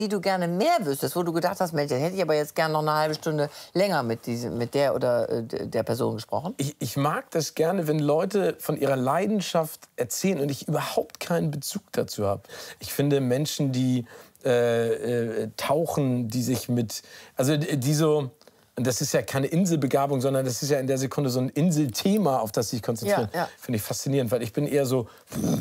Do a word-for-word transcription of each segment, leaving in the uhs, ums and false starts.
die du gerne mehr wüsstest, wo du gedacht hast, Mensch, hätte ich aber jetzt gerne noch eine halbe Stunde länger mit, diese, mit der oder äh, der Person gesprochen? Ich, ich mag das gerne, wenn Leute von ihrer Leidenschaft erzählen und ich überhaupt keinen Bezug dazu habe. Ich finde Menschen, die äh, äh, tauchen, die sich mit, also die so, und das ist ja keine Inselbegabung, sondern das ist ja in der Sekunde so ein Inselthema, auf das sie sich konzentrieren, ja, ja. finde ich faszinierend, weil ich bin eher so...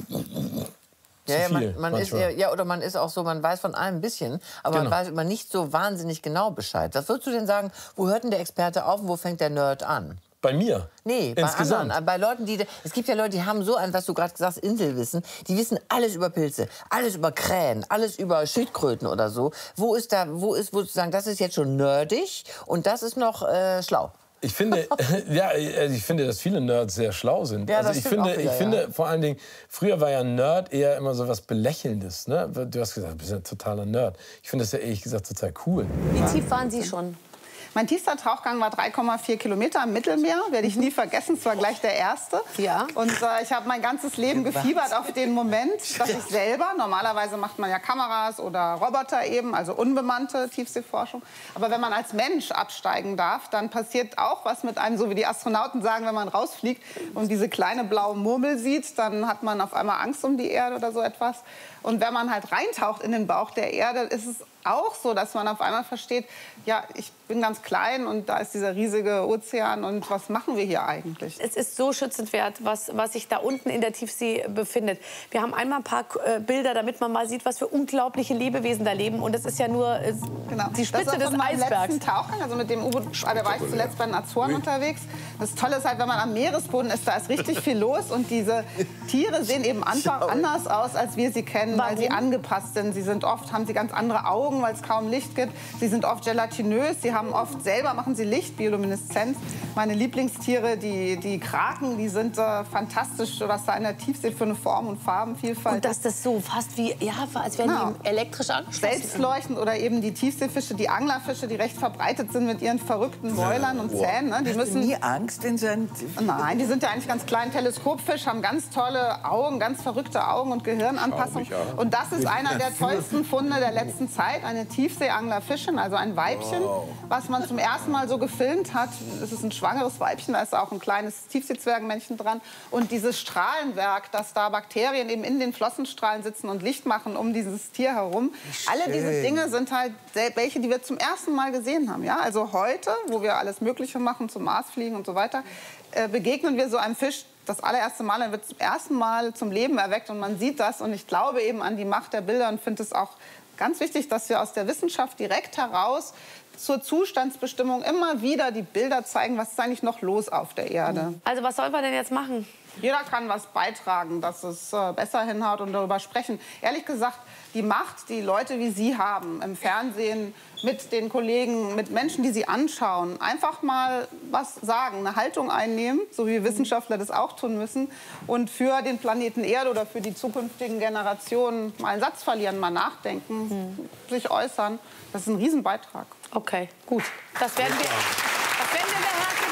Ja, ja, man, man ist eher, ja, oder man ist auch so, man weiß von allem ein bisschen, aber genau. man weiß immer nicht so wahnsinnig genau Bescheid. Was würdest du denn sagen, wo hört denn der Experte auf und wo fängt der Nerd an? Bei mir? Nee, bei Insgesamt. anderen. Bei Leuten, die... Es gibt ja Leute, die haben so ein, was du gerade gesagt hast, Inselwissen. Die wissen alles über Pilze, alles über Krähen, alles über Schildkröten oder so. Wo ist da, wo ist, wo du sagen, das ist jetzt schon nerdig und das ist noch äh, schlau? Ich finde, ja, ich finde, dass viele Nerds sehr schlau sind. Ja, also ich finde, wieder, ich finde ja. vor allen Dingen, früher war ja Nerd eher immer so was Belächelndes. Ne? Du hast gesagt, du bist ein totaler Nerd. Ich finde das ja ehrlich gesagt total cool. Wie tief waren Sie schon? Mein tiefster Tauchgang war drei Komma vier Kilometer im Mittelmeer. Werde ich nie vergessen. Es war gleich der erste. Ja. Und äh, ich habe mein ganzes Leben gefiebert auf den Moment, dass ich selber, normalerweise macht man ja Kameras oder Roboter eben, also unbemannte Tiefseeforschung. Aber wenn man als Mensch absteigen darf, dann passiert auch was mit einem, so wie die Astronauten sagen, wenn man rausfliegt und diese kleine blaue Murmel sieht, dann hat man auf einmal Angst um die Erde oder so etwas. Und wenn man halt reintaucht in den Bauch der Erde, ist es auch so, dass man auf einmal versteht, ja, ich bin ganz klein und da ist dieser riesige Ozean und was machen wir hier eigentlich? Es ist so schützenswert, was, was sich da unten in der Tiefsee befindet. Wir haben einmal ein paar äh, Bilder, damit man mal sieht, was für unglaubliche Lebewesen da leben. Und das ist ja nur äh, genau. die Spitze des Eisbergs. Letzten Tauchgang, also mit dem U-Boot, da war ich zuletzt bei den Azoren unterwegs. Das Tolle ist halt, wenn man am Meeresboden ist, da ist richtig viel los und diese Tiere sehen eben einfach anders aus, als wir sie kennen, Warum? weil sie angepasst sind. Sie sind oft, haben sie ganz andere Augen, weil es kaum Licht gibt. Sie sind oft gelatinös, sie haben oft selber, machen sie Licht, Biolumineszenz. Meine Lieblingstiere, die, die Kraken, die sind äh, fantastisch, was da in der Tiefsee für eine Form- und Farbenvielfalt. Und dass das so fast wie, ja, als wären genau. die elektrisch angeschlossen. Selbstleuchtend oder eben die Tiefseefische, die Anglerfische, die recht verbreitet sind mit ihren verrückten Mäulern und wow. Zähnen. Ne? Die Hast müssen du nie Angst in so einem... Nein, die sind ja eigentlich ganz klein. Teleskopfisch, haben ganz tolle Augen, ganz verrückte Augen und Gehirnanpassung. Und das ist einer der tollsten Funde der letzten Zeit. Eine Tiefseeanglerfischin, also ein Weibchen, wow. was man zum ersten Mal so gefilmt hat. Es ist ein schwangeres Weibchen, da ist auch ein kleines Tiefseezwergenmännchen dran. Und dieses Strahlenwerk, dass da Bakterien eben in den Flossenstrahlen sitzen und Licht machen um dieses Tier herum. Alle diese Dinge sind halt welche, die wir zum ersten Mal gesehen haben. Ja? Also heute, wo wir alles Mögliche machen, zum Mars fliegen und so weiter, äh, begegnen wir so einem Fisch das allererste Mal, dann wird zum ersten Mal zum Leben erweckt und man sieht das. Und ich glaube eben an die Macht der Bilder und finde es auch ganz wichtig, dass wir aus der Wissenschaft direkt heraus zur Zustandsbestimmung immer wieder die Bilder zeigen, was ist eigentlich noch los auf der Erde. Also was soll man denn jetzt machen? Jeder kann was beitragen, dass es äh, besser hinhaut und darüber sprechen. Ehrlich gesagt, die Macht, die Leute wie Sie haben, im Fernsehen, mit den Kollegen, mit Menschen, die Sie anschauen, einfach mal was sagen, eine Haltung einnehmen, so wie Wissenschaftler das auch tun müssen, und für den Planeten Erde oder für die zukünftigen Generationen mal einen Satz verlieren, mal nachdenken, mhm. sich äußern. Das ist ein Riesenbeitrag. Okay, gut. Das werden wir, das werden wir beherzigen.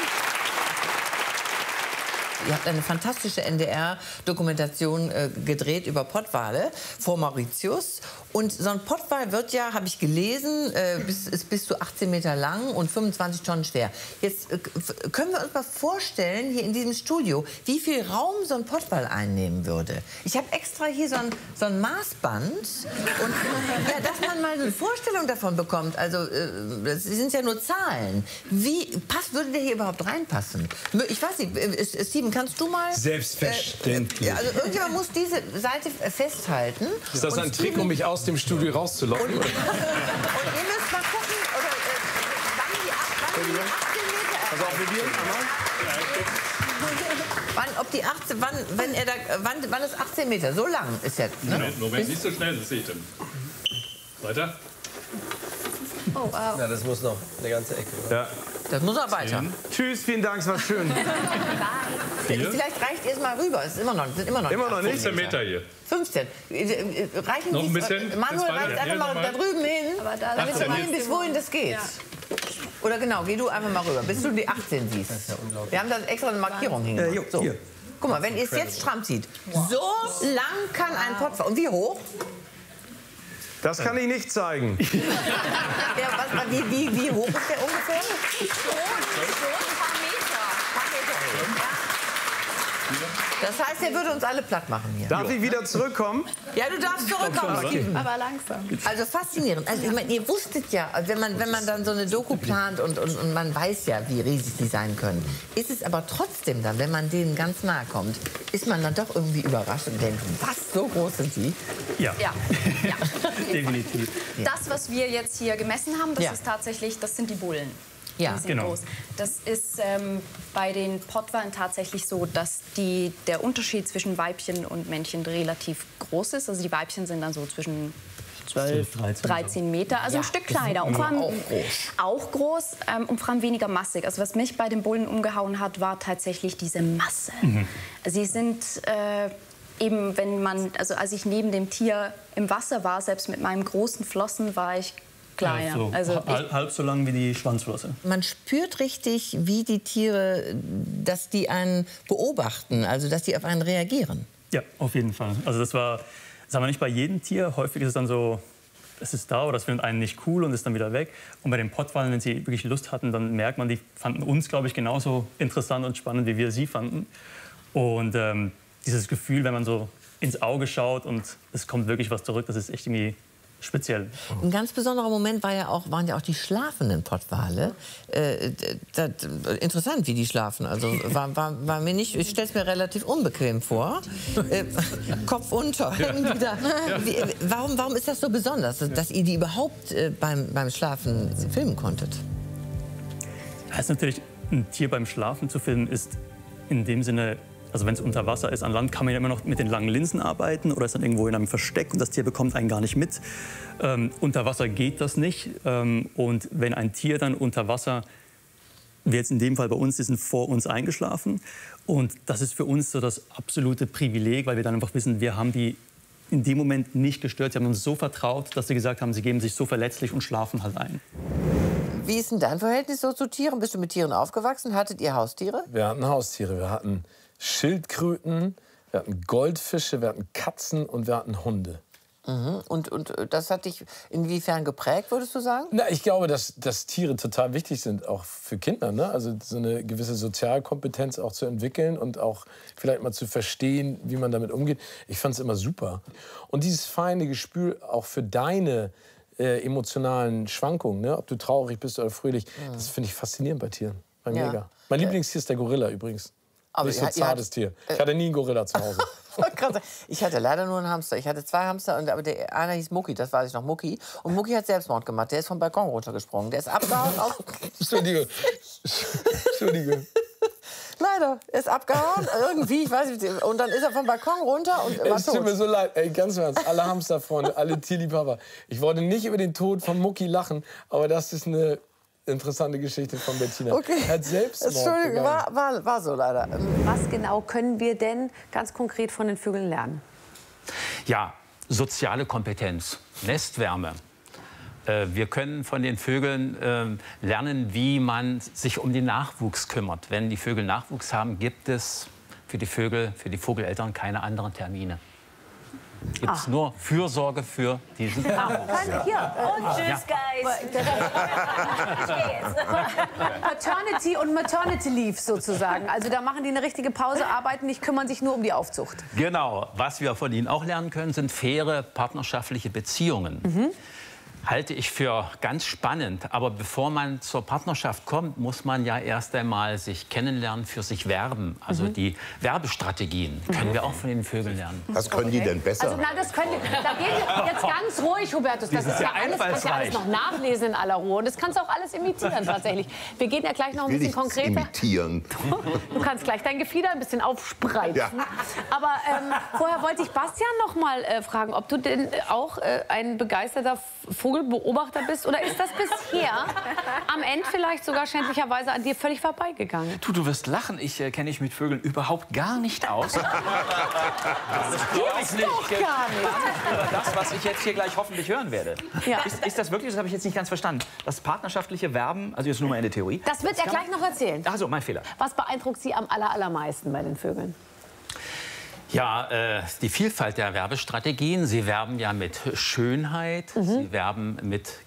Ihr habt eine fantastische N D R-Dokumentation äh, gedreht über Pottwale vor Mauritius. Und so ein Pottwal wird ja, habe ich gelesen, äh, bis, ist bis zu achtzehn Meter lang und fünfundzwanzig Tonnen schwer. Jetzt äh, können wir uns mal vorstellen, hier in diesem Studio, wie viel Raum so ein Pottwal einnehmen würde. Ich habe extra hier so ein, so ein Maßband, und, ja, dass man mal eine Vorstellung davon bekommt. Also, äh, das sind ja nur Zahlen. Wie passt, würde der hier überhaupt reinpassen? Ich weiß nicht, äh, Steven, kannst du mal... Selbstverständlich. Äh, also irgendjemand muss diese Seite festhalten. Ist das ein Trick, um mich aus dem Studio rauszulocken? Und, und ihr müsst mal gucken, oder, äh, wann die, wann die achtzehn Meter also auch mit dir, wann, ob die achtzehn, wann, wenn er da, wann, wann ist achtzehn Meter? So lang ist jetzt. Ne? Moment, Moment, nicht so schnell, das sehe ich dann. Weiter. Oh, wow. Na, das muss noch eine ganze Ecke. Ja. Das muss auch weiter. Tschüss, vielen Dank, es war schön. Vielleicht reicht ihr es mal rüber. Es ist immer noch, sind immer noch, immer noch nicht. fünfzehn Meter hier. fünfzehn. Reichen noch ein dies, bisschen. Manuel reicht einfach mal da drüben hin. Aber da damit wir sehen, bis wohin das geht. Ja. Oder genau, geh du einfach mal rüber, bis du die achtzehn siehst. Das ist ja unglaublich. Wir haben da extra eine Markierung hingemacht. Äh, so. Guck mal, wenn ihr es jetzt stramm zieht, wow. So lang kann ein Pottwal. Und wie hoch? Das kann ich nicht zeigen. Ja, was, wie, wie, wie hoch ist der ungefähr? Schon, schon ein paar Meter. Ein paar Meter. Das heißt, er würde uns alle platt machen hier. Darf ich wieder zurückkommen? Ja, du darfst zurückkommen. Okay. Aber langsam. Also faszinierend. Also ich meine, ihr wusstet ja, wenn man, wenn man dann so eine Doku plant und, und, und man weiß ja, wie riesig die sein können, ist es aber trotzdem dann, wenn man denen ganz nahe kommt, ist man dann doch irgendwie überrascht und denkt, was, so groß sind die? Ja, Ja. ja. definitiv. Das, was wir jetzt hier gemessen haben, das Ja. ist tatsächlich, das sind die Bullen. Ja, Die sind genau. groß. Das ist ähm, bei den Pottwalen tatsächlich so, dass die, der Unterschied zwischen Weibchen und Männchen relativ groß ist. Also die Weibchen sind dann so zwischen zwölf, dreizehn Meter, also Ja, ein Stück kleiner. Und vor allem auch groß. Auch groß ähm, und vor allem weniger massig. Also was mich bei den Bullen umgehauen hat, war tatsächlich diese Masse. Sie sind äh, eben, wenn man, also als ich neben dem Tier im Wasser war, selbst mit meinen großen Flossen, war ich kleiner. So Also halb, ich, halb so lang wie die Schwanzflosse. Man spürt richtig, wie die Tiere, dass die einen beobachten, also dass die auf einen reagieren. Ja, auf jeden Fall. Also das war, das haben wir nicht bei jedem Tier. Häufig ist es dann so, es ist da oder es findet einen nicht cool und ist dann wieder weg. Und bei den Pottwalen, wenn sie wirklich Lust hatten, dann merkt man, die fanden uns, glaube ich, genauso interessant und spannend, wie wir sie fanden. Und ähm, dieses Gefühl, wenn man so ins Auge schaut und es kommt wirklich was zurück, das ist echt irgendwie speziell. Ein ganz besonderer Moment war ja auch, waren ja auch die schlafenden Pottwale. Äh, das, interessant, wie die schlafen. Also war, war, war mir nicht, ich stelle es mir relativ unbequem vor. Äh, Kopf unter. Irgendwie da. Wie, warum, warum ist das so besonders, dass ihr die überhaupt äh, beim, beim Schlafen filmen konntet? Es ist natürlich, ein Tier beim Schlafen zu filmen, ist in dem Sinne, also wenn es unter Wasser ist, an Land kann man ja immer noch mit den langen Linsen arbeiten oder ist dann irgendwo in einem Versteck und das Tier bekommt einen gar nicht mit. Ähm, unter Wasser geht das nicht. Ähm, und wenn ein Tier dann unter Wasser, wie jetzt in dem Fall bei uns, die sind vor uns eingeschlafen. Und das ist für uns so das absolute Privileg, weil wir dann einfach wissen, wir haben die in dem Moment nicht gestört. Sie haben uns so vertraut, dass sie gesagt haben, sie geben sich so verletzlich und schlafen halt ein. Wie ist denn dein Verhältnis so zu Tieren? Bist du mit Tieren aufgewachsen? Hattet ihr Haustiere? Wir hatten Haustiere. Wir hatten Schildkröten, wir hatten Goldfische, wir hatten Katzen und wir hatten Hunde. Mhm. Und, und das hat dich inwiefern geprägt, würdest du sagen? Na, ich glaube, dass, dass Tiere total wichtig sind, auch für Kinder. Ne? Also so eine gewisse Sozialkompetenz auch zu entwickeln und auch vielleicht mal zu verstehen, wie man damit umgeht. Ich fand es immer super. Und dieses feine Gespür auch für deine äh, emotionalen Schwankungen, ne? Ob du traurig bist oder fröhlich, mhm. das finde ich faszinierend bei Tieren. War Ja. mega. Mein Lieblingstier ist der Gorilla übrigens. Aber Nicht so ihr- ihr zartes hat- Tier. Ich hatte nie einen Gorilla zu Hause. Ich hatte leider nur einen Hamster. Ich hatte zwei Hamster, und, aber der einer hieß Mucki, das weiß ich noch, Mucki. Und Mucki hat Selbstmord gemacht. Der ist vom Balkon runtergesprungen. Der ist abgehauen. Auf Entschuldige. Entschuldige. leider, er ist abgehauen. Irgendwie, ich weiß nicht. Und dann ist er vom Balkon runter und war Es tut mir tot. so leid, ey, ganz im Ernst, alle Hamsterfreunde, alle Tierliebhaber. Ich wollte nicht über den Tod von Mucki lachen, aber das ist eine interessante Geschichte von Bettina. Okay. Er hat Selbstmord Entschuldigung, begangen. war, war, war so leider. Was genau können wir denn ganz konkret von den Vögeln lernen? Ja, soziale Kompetenz, Nestwärme. Äh, Wir können von den Vögeln äh, lernen, wie man sich um den Nachwuchs kümmert. Wenn die Vögel Nachwuchs haben, gibt es für die Vögel, für die Vogeleltern keine anderen Termine. Gibt es nur Fürsorge für diesen Nachwuchs. Hier, und tschüss, Guys. Paternity und Maternity Leave sozusagen. Also da machen die eine richtige Pause, arbeiten nicht, kümmern sich nur um die Aufzucht. Genau. Was wir von ihnen auch lernen können, sind faire partnerschaftliche Beziehungen. Mhm. Halte ich für ganz spannend. Aber bevor man zur Partnerschaft kommt, muss man ja erst einmal sich kennenlernen, für sich werben. Also Mhm. die Werbestrategien können wir auch von den Vögeln lernen. Was können die denn besser? Also na, das können wir, da gehen wir jetzt ganz ruhig, Hubertus. Das Die ist sind ja sehr alles, kannst ja alles einfallsreich. noch nachlesen in aller Ruhe. Und das kannst du auch alles imitieren tatsächlich. Wir gehen ja gleich noch ein will bisschen nichts konkreter. imitieren. Du kannst gleich dein Gefieder ein bisschen aufspreizen. Ja. Aber ähm, vorher wollte ich Bastian noch mal äh, fragen, ob du denn auch äh, ein begeisterter Vogelbeobachter bist, oder ist das bisher am Ende vielleicht sogar schändlicherweise an dir völlig vorbeigegangen? Du, du wirst lachen, ich äh, kenne mich mit Vögeln überhaupt gar nicht aus. Das glaube ich nicht. Doch gar nicht. Über das, was ich jetzt hier gleich hoffentlich hören werde. Ja. Ist, ist das wirklich, das habe ich jetzt nicht ganz verstanden, das partnerschaftliche Werben, also jetzt nur mal in der Theorie. Das wird er kann gleich noch erzählen. Ach so, mein Fehler. Was beeindruckt Sie am aller, allermeisten bei den Vögeln? Ja, äh, die Vielfalt der Werbestrategien. Sie werben ja mit Schönheit, mhm. Sie werben mit